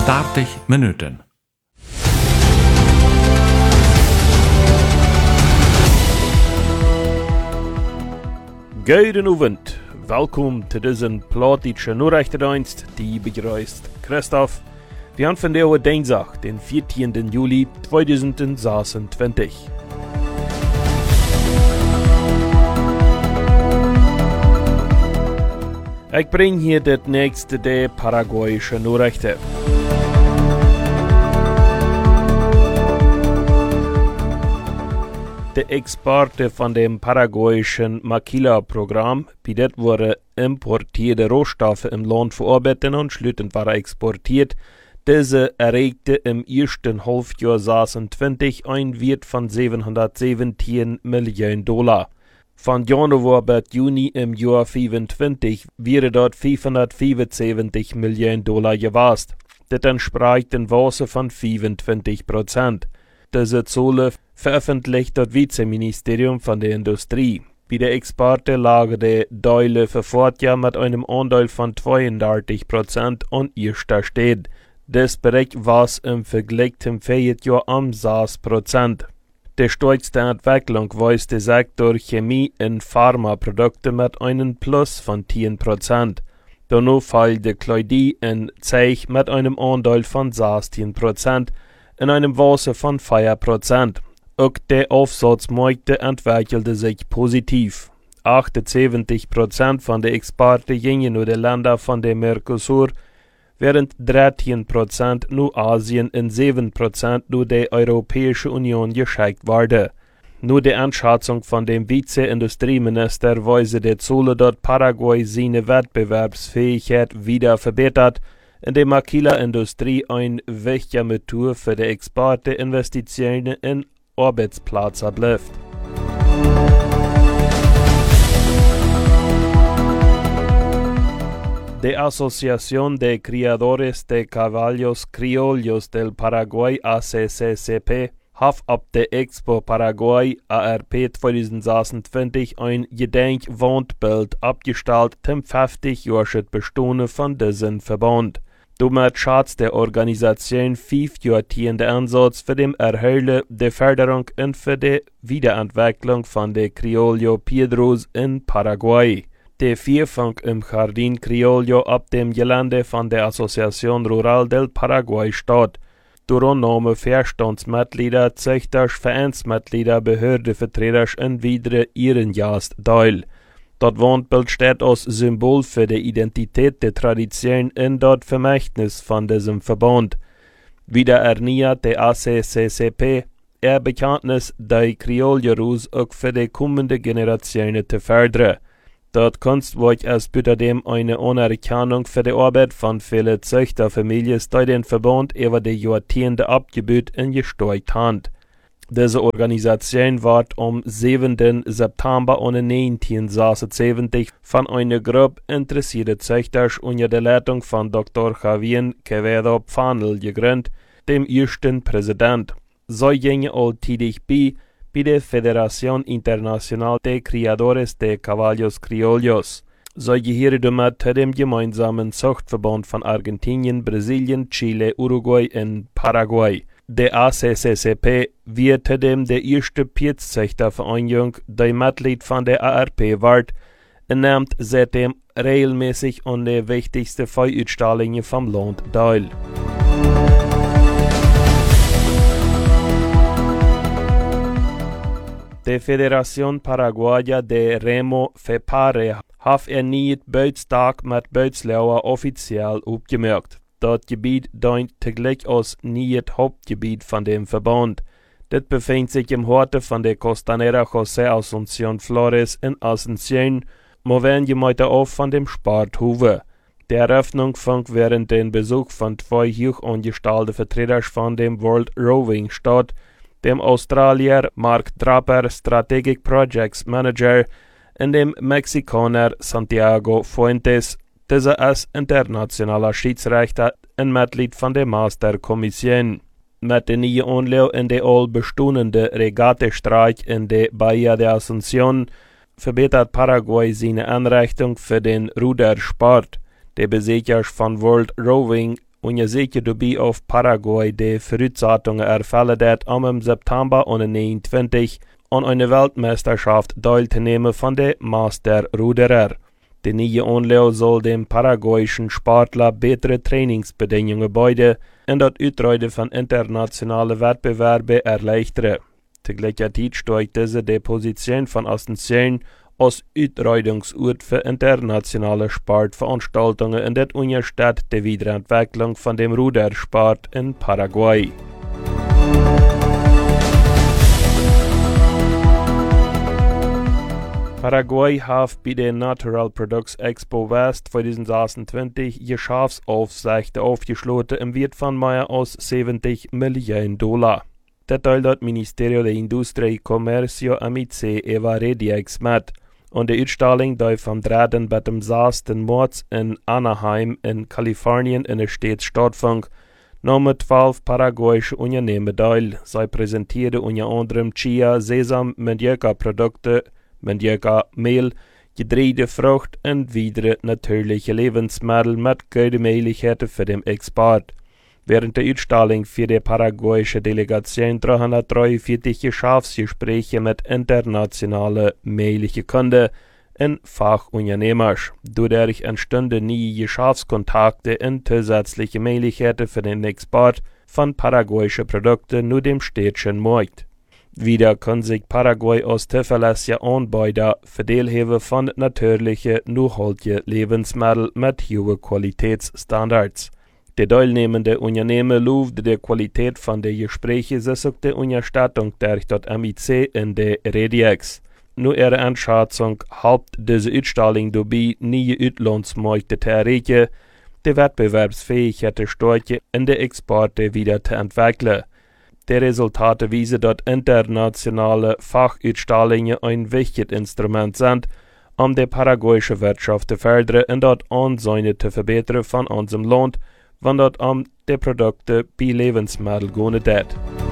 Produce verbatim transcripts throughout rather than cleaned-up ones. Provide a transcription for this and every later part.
dertig minuten. Goedenavond, welkom te deze plaatdeutsche Nachrichtendienst, die begrüßt Christoph. Wir haben von der Dienstag, den vierzehnten Juli zweitausendsechsundzwanzig. Ich bringe hier das nächste der paraguayische Nachrichten. De Exporte von dem paraguayischen Maquila-Programm bietet wurde importierte Rohstoffe im Land verarbeitet und schließlich waren exportiert. Diese erregte im ersten Halbjahr sechsundzwanzig ein Wert von siebenhundertsiebzehn Millionen Dollar. Von Januar bis Juni im Jahr fünfundzwanzig wäre dort fünfhundertfünfundsiebzig Millionen Dollar gewesen. Das entspricht ein Wachstum von fünfundzwanzig Prozent. Diese Zahlen veröffentlicht das Vizeministerium von der Industrie. Bei der Exporte lagen die Teile für Fortjahr mit einem Anteil von zweiunddreißig Prozent an erster Stelle. Das Bericht war im Vergleich zum Vorjahr um sechs Prozent. Die stärkste Entwicklung weist der Sektor Chemie und Pharmaprodukte mit einem Plus von zehn Prozent. Danach fällt die Kleidung und Zeug mit einem Anteil von sechzehn Prozent in einem Wachstum von vier Prozent. Auch der Aufsatzmärkte entwickelte sich positiv. achtundsiebzig Prozent von den Exporten gingen nur die Länder von der Mercosur, während dreizehn Prozent nur Asien und sieben Prozent nur die Europäische Union geschickt wurde. Nur die Einschätzung von dem Vize-Industrieminister weise die Zahlen, dass Paraguay seine Wettbewerbsfähigkeit wieder verbessert, in der Maquila-Industrie ein wichtiger Motor für die Exporte, Investitionen in Arbeitsplätze bleibt. Die Asociación de Criadores de Caballos Criollos del Paraguay, A C C C P, hat ab der Expo Paraguay A R P zweitausendsechsundzwanzig ein Gedenkwandbild abgestellt zum fünfzig-jährigen Bestehen von diesem Verband. Damit schätzt die Organisation fünf jahrzehnte Einsatz für den Erhalt, die Förderung und für die Wiederentwicklung von der Criollo Piedros in Paraguay. Der Vierfang im Jardín Criollo ab dem Gelände von der Asociación Rural del Paraguay statt. Daran nahmen Vorstandsmitglieder, Züchter, Vereinsmitglieder, Behördenvertreter und weitere Ehrengäste teil. Das Wandbild steht als Symbol für die Identität der Tradition und das Vermächtnis von diesem Verband. Wieder erneuert der A C C C P ihr Bekenntnis, die Criolleros auch für die kommende Generationen zu fördern. Das Kunstwerk ist außerdem eine Anerkennung für die Arbeit von vielen Züchterfamilien, die den Verband über die Jahrzehnte abgebaut und gestärkt haben. Diese Organisation wird am siebten September neunzehnhundertsechsundsiebzig von einer Gruppe interessierter Züchter unter der Leitung von Doktor Javier Quevedo Pfanel gegründet, dem ersten Präsident. So ging alltäglich bei bei der Federación Internacional de Criadores de Caballos Criollos. So gehören damit zu dem gemeinsamen Zuchtverband von Argentinien, Brasilien, Chile, Uruguay und Paraguay. Der A C C C P wird zudem der erste Pilzzüchtervereinigung, die Mitglied von der A R P wird, und nimmt seitdem regelmäßig an den wichtigsten Feuerausstellungen vom Land teil. Die Federación Paraguaya de Remo FEPARE hat erneut Bootstag mit Bootslauer offiziell aufgemerkt. Das Gebiet dient zugleich als neues Hauptgebiet von dem Verband. Das befindet sich im Horte von der Costanera José Asunción Flores in Asunción, morgen gemeinte auf von dem Sporthofe. Die Eröffnung fand während den Besuch von zwei hochangestellten Vertretern von dem World Rowing statt, dem Australier Mark Draper, Strategic Projects Manager, und dem Mexikaner Santiago Fuentes. Dieser ist internationaler Schiedsrichter und Mitglied von der Masterkommission. Mit der neuen Anlage in der all bestehenden Regattestreik in der Bahia de Asunción verbessert Paraguay seine Einrichtung für den Rudersport. Der Besitzer von World Rowing und je zeker dobie auf Paraguay de Verutsetzungen erfallen dat om im September neunzehnhundertneunundzwanzig an eine Weltmeisterschaft teilzunehmen von der Master-Ruderer. Die neue Anlage soll dem paraguayischen Sportler bessere Trainingsbedingungen bieten und das Uitreiten von internationalen Wettbewerben erleichtern. Tegelijkertijd steigt diese die Position von Asunción als Uitreidingsort für internationale Sportveranstaltungen in der Unterstadt der Wiederentwicklung von dem Rudersport in Paraguay. Paraguay hat bei der Natural Products Expo West zwanzig sechsundzwanzig Geschäftsaufsichten aufgeschlossen im Wert von mehr als siebzig Millionen Dollar. Das teilt das Ministerio de Industria y Comercio M I C Eva Rediex mit. Und die Ausstellung darf vom dritten bis zum sechsten März in Anaheim in Kalifornien in der Stadt stattfinden. Noch mit zwölf paraguayischen Unternehmen teil. Sie präsentieren unter anderem Chia, Sesam, Mandioca-Produkte, Mandioca-Mehl, gedrehte Frucht und weitere natürliche Lebensmittel mit guten Möglichkeiten für den Export. Während der Ausstellung für die paraguayische Delegation dreihundertdreiundvierzig Geschäftsgespräche mit internationalen männlichen Kunden und Fachunternehmern. Dadurch entstanden neue Geschäftskontakte und zusätzliche Möglichkeiten für den Export von paraguayischen Produkten nur dem städtischen Markt. Wieder kann sich Paraguay als zuverlässiger Anbieter für Teilhabe von natürlichen, nachhaltigen Lebensmitteln mit hohen Qualitätsstandards. Die teilnehmenden Unternehmen lobten die Qualität von den Gesprächen sowie die Unterstützung durch das M I C in der Rediex. Nur ihre Einschätzung helpt diese Ausstellung dabei, neue Auslandsmärkte zu erreichen, die Wettbewerbsfähigkeit zu stärken und die Exporte wieder zu entwickeln. Die Resultate weisen, dass internationale Fachausstellungen ein wichtiges Instrument sind, um die paraguayische Wirtschaft zu fördern und das Ansehen zu verbessern von unserem Land, wenn das um die Produkte bei Lebensmitteln gehen wird.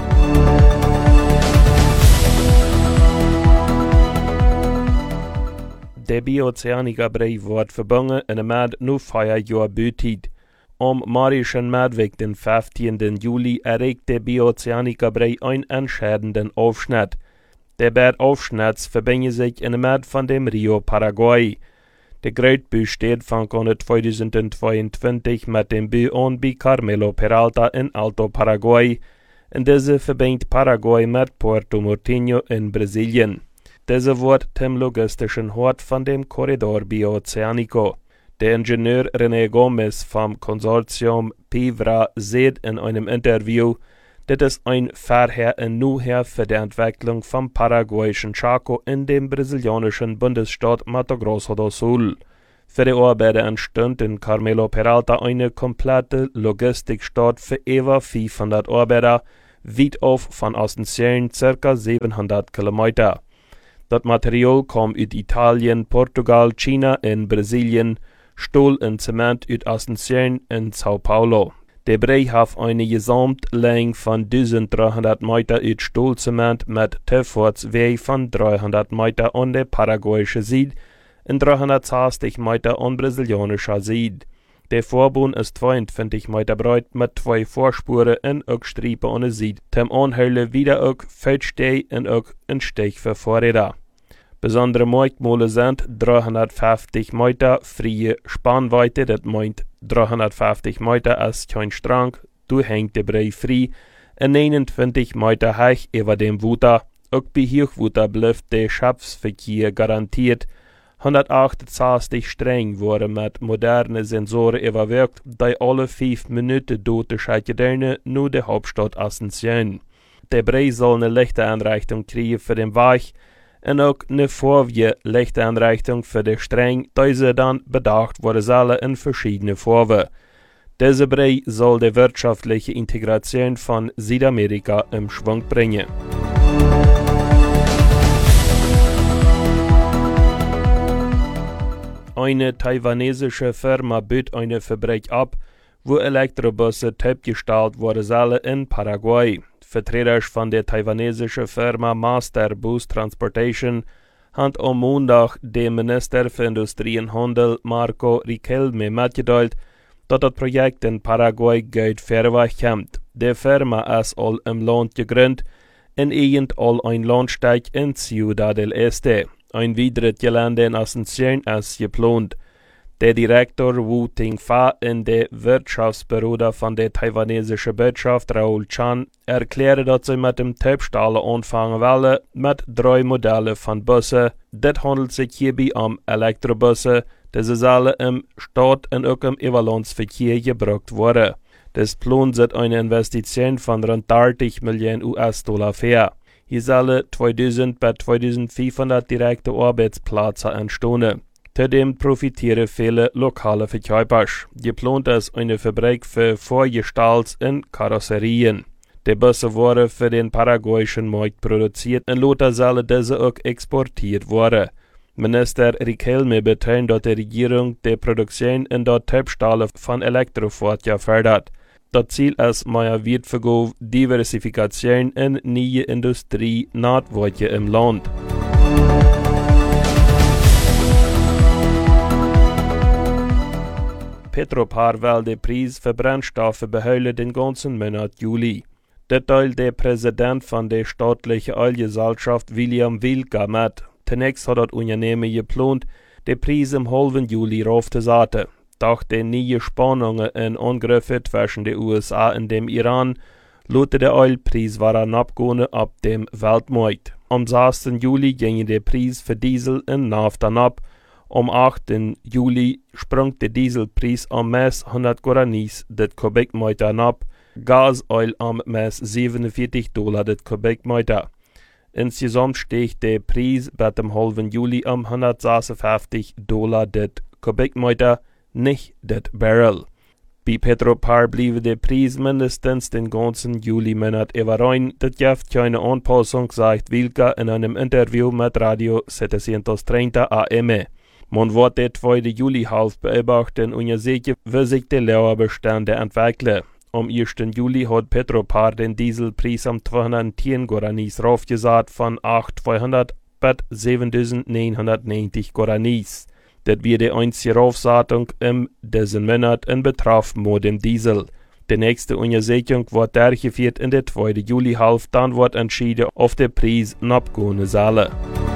Der Biozeaniker-Brei wird verbunden in einem nur vier Jahren Bütit. Am Marischen Mädweg den fünfzehnten Juli erregt der Biozeaniker-Brei einen entscheidenden Aufschnitt. Der beide Aufschnitt verbinden sich in einem von dem Rio Paraguay. Der Greutbü steht von zweitausendzweiundzwanzig mit dem Bü an bei Carmelo Peralta in Alto Paraguay. Und diese verbindet Paraguay mit Puerto Murtinho in Brasilien. Diese wird zum logistischen Hort von dem Korridor Bioceanico. Der Ingenieur René Gomez vom Konsortium Pivra sagt in einem Interview, dass es ein Vorher und Nachher für die Entwicklung vom paraguayischen Chaco in dem brasilianischen Bundesstaat Mato Grosso do Sul. Für die Arbeiter entstand in Carmelo Peralta eine komplette Logistikstadt für über fünfhundert Arbeiter, weit auf von Asunción ca. siebenhundert Kilometer. Das Material kam aus Italien, Portugal, China und Brasilien, Stahl und Zement aus Asunción und Sao Paulo. Der Brei hat eine Gesamtlänge von eintausenddreihundert Meter aus Stahlzement mit Zufahrtsweg von dreihundert Meter an der paraguayischen Seite und dreihundertsechzig Meter an brasilianischer Seite. Der Vorbund ist zweiundzwanzig Meter breit mit zwei Vorspuren und auch Streifen an der Seite. Zum Anhöhlen wieder auch Feldsteh und auch ein Steg für Fahrräder. Besondere Merkmale sind dreihundertfünfzig Meter freie Spannweite, das meint dreihundertfünfzig Meter ist kein Strang, du hängt der Brei frei, und neunundzwanzig Meter hoch über dem Wasser. Auch bei Hochwasser bleibt der Schiffsverkehr garantiert. hundertachtundsechzig Stränge wurden mit modernen Sensoren überwacht, die alle fünf Minuten durchschalten nur der Hauptstadt Asunción. Der Brei soll eine Lichtanrichtung kriegen für den Weg und auch eine vorwiegende Lichtanrichtung für die Stränge, diese dann bedacht worden sollen in verschiedene Farben. Dieser Brei soll die wirtschaftliche Integration von Südamerika im Schwung bringen. Eine taiwanesische Firma bietet eine Fabrik ab, wo Elektrobusse abgestellt worden sollen in Paraguay. Vertreter von der taiwanesischen Firma Master Bus Transportation haben am Montag dem Minister für Industrie und Handel Marco Riquelme mitgeteilt, dat das Projekt in Paraguay gut verweg kommt. Die Firma ist all im Land gegründet, in irgend all ein Landsteig in Ciudad del Este. Ein weiteres Gelände in Asunción ist geplant. Der Direktor Wu Ting-fa in der Wirtschaftsbüro von der taiwanesischen Botschaft Raoul Chan erklärte, dass sie mit dem Taubstahlen anfangen wollen, mit drei Modellen von Bussen. Das handelt sich hierbei um Elektrobusse, die sollen im Stadt und auch im Inlandsverkehr gebraucht werden. Das Plan sieht eine Investition von rund dreißig Millionen U S-Dollar vor. Hier sollen zweitausend bis zweitausendfünfhundert direkte Arbeitsplätze entstehen. Zudem profitieren viele lokale Verkäufer. Geplant ist eine Fabrik für Vorgestalts- und Karosserien. Die Busse wurden für den paraguayischen Markt produziert und later sollen diese auch exportiert werden. Minister Riquelme betont, dass die Regierung die Produktion in der Taubstahlen von Elektrofahrzeugen fördert. Das Ziel ist mehr Wertverkauf, Diversifikation in neue Industrie Nordwärts im Land. Petropar will den Preis für Brennstoffe behalten den ganzen Monat Juli. Das teilt der Präsident von der staatlichen Ölgesellschaft William Wilka mit. Zunächst hat das Unternehmen geplant, den Preis im halben Juli raufzusetzen. Doch die neuen Spannungen und Angriffe zwischen den U S A und dem Iran lassen der Ölpreis waren abgehen ab dem Weltmarkt. Am sechsten Juli ging der Preis für Diesel und Nafta ab. Am achten Juli sprang der Dieselpreis am Mess hundert Guaranis det Kubikmeter ab, Gasöl am Mess siebenundvierzig Dollar det Kubikmeter. Insgesamt stieg der Preis bei dem halben Juli am hundertsechsundfünfzig Dollar det Kubikmeter, nicht det Barrel. Bei Petropar blieb der Preis mindestens den ganzen Juli-Monat überein. Das gibt keine Anpassung, sagt Wilka in einem Interview mit Radio siebzehnhundertdreißig A M. Man wird den zweiten Juli-Halb beobachten und sehen, wie sich die Lauerbestände entwickeln. Am ersten Juli hat Petropar den Dieselpreis am zweihundertzehn Guaranis raufgesagt von achttausendzweihundert bis siebentausendneunhundertneunzig Guaranis. Das wird die einzige Raufsetzung in diesem Monat in Betracht mit dem Diesel. Die nächste Untersuchung wird durchgeführt in der zweiten Juli-Halb, dann wird entschieden, ob der Preis abgehen soll.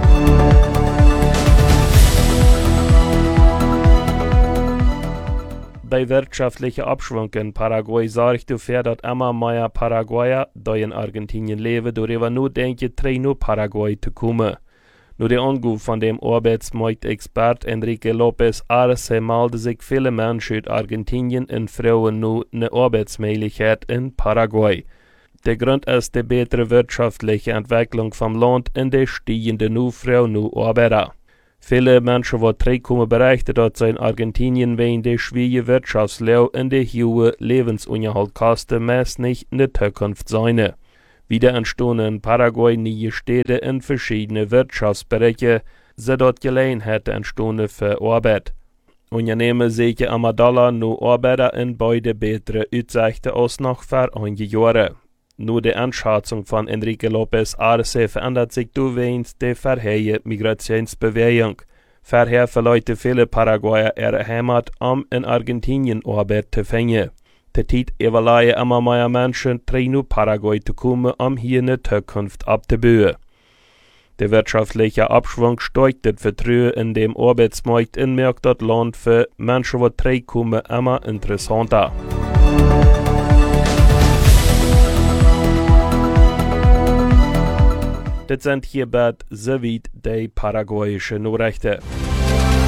Der wirtschaftliche Abschwung in Paraguay sorgt dafür, dass immer mehr Paraguayer, die in Argentinien leben, darüber nachdenken, zurück nach Paraguay zu kommen. Nur der Anruf von dem Arbeitsmarktexpert Enrique López Arce meldeten sich viele Menschen aus Argentinien und Frauen nur eine Arbeitsmöglichkeit in Paraguay. Der Grund ist die bessere wirtschaftliche Entwicklung vom Land und die steigende Nachfrage nach Arbeiter. Viele Menschen, die zurückkommen, berichten, dass sie in Argentinien wegen der schwierigen Wirtschaftslage und der hohen Lebensunterhaltskosten meist nicht in der Zukunft sein. Wieder entstehen in Paraguay neue Städte in verschiedene Wirtschaftsbereiche, sodass Gelegenheiten entstehen für Arbeit. Unternehmen sehen am Dollar nur Arbeiter in beide bessere Aussichten als noch vor einigen Jahren. Nur die Einschätzung von Enrique López Arce verändert sich durchwegs die verheerende Migrationsbewegung. Vorher verleuten viele Paraguayer ihre Heimat, um in Argentinien Arbeit zu finden. Die Zeit überlegen immer mehr Menschen, nach Paraguay zu kommen, um hier eine Zukunft abzubauen. Der wirtschaftliche Abschwung steigt das Vertrauen in dem Arbeitsmarkt und macht das Land für Menschen, die zurückkommen, immer interessanter. Das sind hierbei soweit die paraguayischen Nachrichten.